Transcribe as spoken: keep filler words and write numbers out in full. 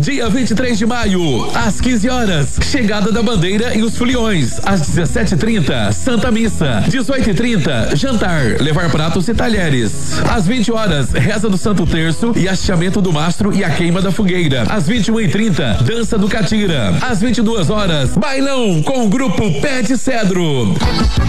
Dia vinte e três de maio, às quinze horas, chegada da bandeira e os foliões. Às dezessete e trinta, Santa Missa. dezoito e trinta, jantar, levar pratos e talheres. Às vinte horas, reza do Santo Terço e hasteamento do mastro e a queima da fogueira. Às vinte e uma e trinta, dança do catira. Às vinte e duas horas, bailão com o grupo Pé de Cedro.